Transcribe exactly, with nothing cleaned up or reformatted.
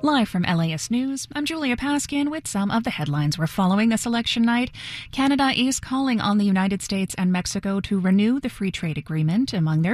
Live from L A S News, I'm Julia Paskin with some of the headlines we're following this election night. Canada is calling on the United States and Mexico to renew the free trade agreement. Among their